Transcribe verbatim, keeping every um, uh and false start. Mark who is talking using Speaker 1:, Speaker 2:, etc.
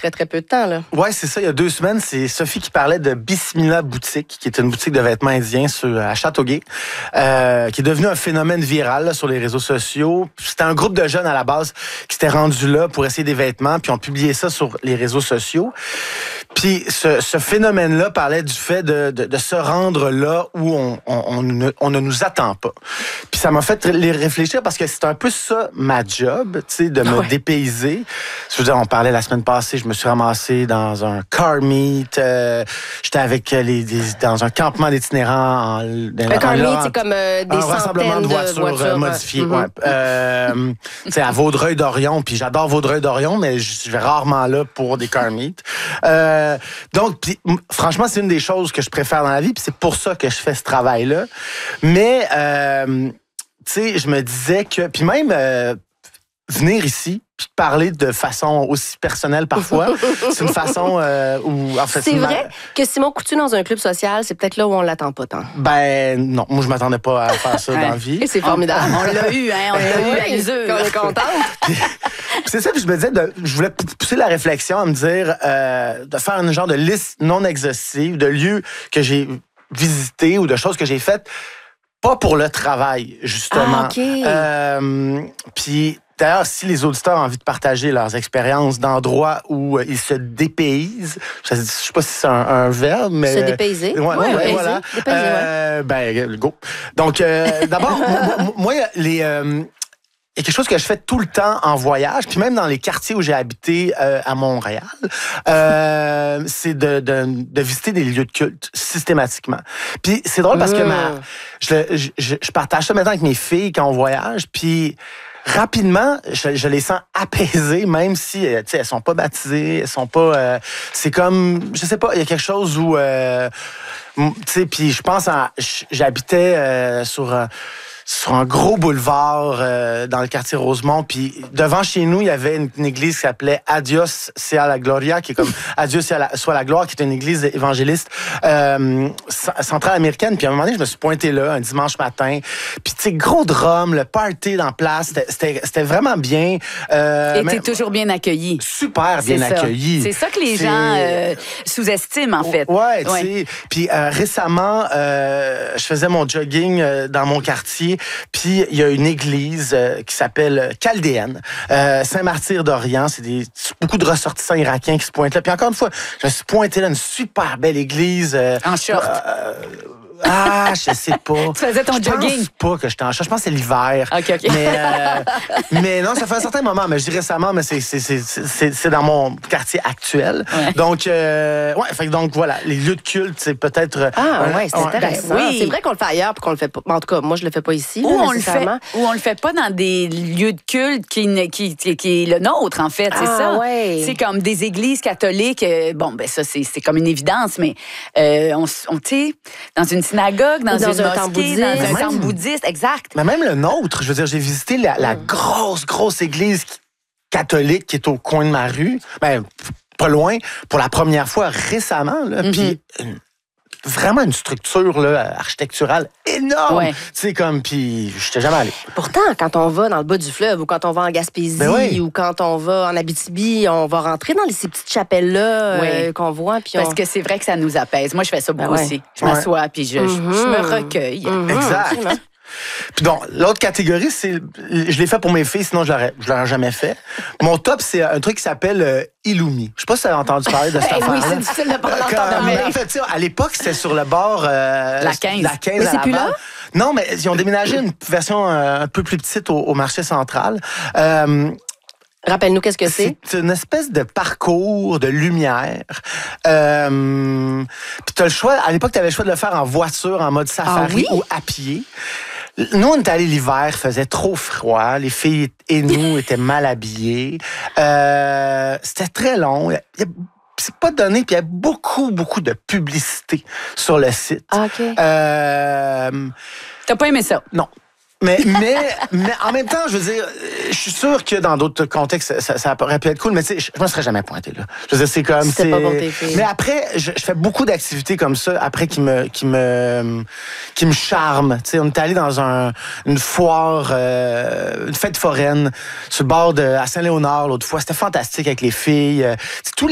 Speaker 1: très, très peu de temps, là.
Speaker 2: Oui, c'est ça. Il y a deux semaines, c'est Sophie qui parlait de Bismillah Boutique, qui est une boutique de vêtements indiens sur, à Châteauguay, euh, qui est devenu un phénomène viral là, sur les réseaux sociaux. C'était un groupe de jeunes à la base qui s'étaient rendus là pour essayer des vêtements, puis ont publié ça sur les réseaux sociaux. Puis ce, ce phénomène-là parlait du fait de, de, de se rendre là où on, on, on, ne, on ne nous attend pas. Puis ça m'a fait les réfléchir parce que c'est un peu ça ma job, tu sais, de me ouais. dépayser. Je veux dire, on parlait la semaine passée, je me suis ramassé dans un car meet, euh, j'étais avec les, les dans un campement d'itinérants. En,
Speaker 1: un car meet, c'est comme euh, des
Speaker 2: un
Speaker 1: centaines
Speaker 2: rassemblement de voitures, de voitures euh, modifiées. Mm-hmm. Ouais. Euh, tu sais, à Vaudreuil-Dorion, puis j'adore Vaudreuil-Dorion, mais je vais rarement là pour des car meet. Euh, donc, pis, franchement, c'est une des choses que je préfère dans la vie, puis c'est pour ça que je fais ce travail-là. Mais, euh, tu sais, je me disais que... Puis même, euh, venir ici, puis parler de façon aussi personnelle parfois, c'est une façon euh, où... En fait,
Speaker 1: c'est vrai que Simon Coutu dans un club social, c'est peut-être là où on l'attend pas tant.
Speaker 2: Ben non, moi je m'attendais pas à faire ça ouais. dans la vie.
Speaker 1: Et c'est formidable.
Speaker 3: On, on l'a eu, hein, on l'a eu à l'usure.
Speaker 1: On est contente.
Speaker 2: Puis, c'est ça, puis je me disais, de, je voulais pousser la réflexion à me dire, euh, de faire un genre de liste non exhaustive de lieux que j'ai visités ou de choses que j'ai faites, pas pour le travail, justement.
Speaker 1: Ah, OK.
Speaker 2: Euh, puis... D'ailleurs, si les auditeurs ont envie de partager leurs expériences d'endroits où euh, ils se dépaysent, je ne sais pas si c'est un, un verbe, mais...
Speaker 1: Se dépayser.
Speaker 2: Ouais, ouais, ouais, voilà.
Speaker 1: Dépayser,
Speaker 2: euh, ouais. Ben, go. Donc, euh, d'abord, moi, moi, les... Euh, il y a quelque chose que je fais tout le temps en voyage, puis même dans les quartiers où j'ai habité euh, à Montréal, euh, c'est de, de, de visiter des lieux de culte systématiquement. Puis c'est drôle parce mmh. que ma, je, je, je partage ça maintenant avec mes filles quand on voyage, puis rapidement, je, je les sens apaisées, même si tu sais, elles sont pas baptisées, elles sont pas... Euh, c'est comme, je sais pas, il y a quelque chose où... Euh, tu sais, puis je pense à... J'habitais euh, sur... Euh, sur un gros boulevard euh, dans le quartier Rosemont, puis devant chez nous, il y avait une, une église qui s'appelait Adios sea la gloria, qui est comme Adieu soit la, soit la gloire, qui est une église évangéliste euh, centrale américaine. Puis à un moment donné, je me suis pointé là un dimanche matin, puis tu sais, gros drum, le party dans place, c'était, c'était, c'était vraiment bien.
Speaker 3: Euh, Et t'es toujours bien accueilli.
Speaker 2: Super bien
Speaker 3: c'est
Speaker 2: accueilli.
Speaker 3: C'est ça que les c'est... gens euh, sous-estiment, en fait.
Speaker 2: Ouais, tu sais. Ouais. Puis euh, récemment, euh, je faisais mon jogging euh, dans mon quartier. Puis il y a une église euh, qui s'appelle Chaldéenne, euh, Saint-Martyr d'Orient. C'est des, beaucoup de ressortissants irakiens qui se pointent là. Puis encore une fois, je me suis pointé là, une super belle église. Euh,
Speaker 3: en short.
Speaker 2: Euh, Ah, je sais pas.
Speaker 3: Tu faisais ton
Speaker 2: je
Speaker 3: jogging?
Speaker 2: Je pense pas que j'étais en short. Je pense que c'est l'hiver.
Speaker 3: OK, OK.
Speaker 2: Mais, euh, mais non, ça fait un certain moment. Mais je dis récemment, mais c'est, c'est, c'est, c'est, c'est dans mon quartier actuel. Ouais. Donc, euh, ouais, fait, donc voilà, les lieux de culte, c'est peut-être...
Speaker 1: Ah, euh, ouais, c'est ouais. intéressant. Ben, oui. C'est vrai qu'on le fait ailleurs puis qu'on le fait pas. En tout cas, moi, je le fais pas ici.
Speaker 3: Ou, là, on, le fait, ou on le fait pas dans des lieux de culte qui, qui, qui, qui est le nôtre, en fait. C'est
Speaker 1: ah,
Speaker 3: ça.
Speaker 1: Ouais.
Speaker 3: C'est comme des églises catholiques. Bon, ben ça, c'est, c'est comme une évidence, mais euh, on, on tu sais, dans une synagogue, dans, dans une un mosquée, dans un même, temple bouddhiste, exact.
Speaker 2: Mais même le nôtre, je veux dire, j'ai visité la, la grosse, grosse église catholique qui est au coin de ma rue, ben, pas loin, pour la première fois récemment, là, mm-hmm. Puis une, vraiment une structure là, architecturale énorme. Ouais. Tu sais, comme, puis je n'étais jamais allé.
Speaker 1: Pourtant, quand on va dans le bas du fleuve ou quand on va en Gaspésie ben oui. ou quand on va en Abitibi, on va rentrer dans ces petites chapelles-là oui. euh, qu'on voit. Puis
Speaker 3: Parce
Speaker 1: on...
Speaker 3: que c'est vrai que ça nous apaise. Moi, je fais ça beaucoup ben ouais. aussi. Je ouais. m'assois puis je, mm-hmm. je, je me recueille.
Speaker 2: Mm-hmm. Exact. Puis donc, l'autre catégorie, c'est... Je l'ai fait pour mes filles, sinon je l'aurais, je l'aurais jamais fait. Mon top, c'est un truc qui s'appelle euh, Illumi. Je sais pas si tu as entendu parler de cette hey, affaire-là.
Speaker 1: Oui, c'est difficile de pas l'entendre.
Speaker 2: Mais en fait, à l'époque, c'était sur le bord... Euh,
Speaker 3: la quinze.
Speaker 2: La quinze
Speaker 1: mais c'est plus là?
Speaker 2: Non, mais ils ont déménagé une version euh, un peu plus petite au, au marché central. Euh,
Speaker 1: Rappelle-nous, qu'est-ce que c'est?
Speaker 2: C'est une espèce de parcours de lumière. Euh, Puis tu as le choix... À l'époque, tu avais le choix de le faire en voiture, en mode safari ah, oui? ou à pied. Nous, on est allés l'hiver, il faisait trop froid. Les filles et nous étaient mal habillés. Euh, c'était très long. Il y a, c'est pas donné, puis il y a beaucoup, beaucoup de publicité sur le site.
Speaker 1: Ah, OK.
Speaker 2: Euh,
Speaker 3: T'as pas aimé ça?
Speaker 2: Non. Mais, mais, mais en même temps, je veux dire, je suis sûr que dans d'autres contextes, ça, ça aurait pu être cool, mais tu sais, je me serais jamais pointé là. Je veux dire, c'est comme...
Speaker 1: C'était
Speaker 2: c'est...
Speaker 1: pas bon tes filles.
Speaker 2: Mais après, je, je fais beaucoup d'activités comme ça, après, qui me qui me, qui me charment. Tu sais, on est allé dans un, une foire, euh, une fête foraine, sur le bord de, à Saint-Léonard, l'autre fois. C'était fantastique avec les filles. Euh, tous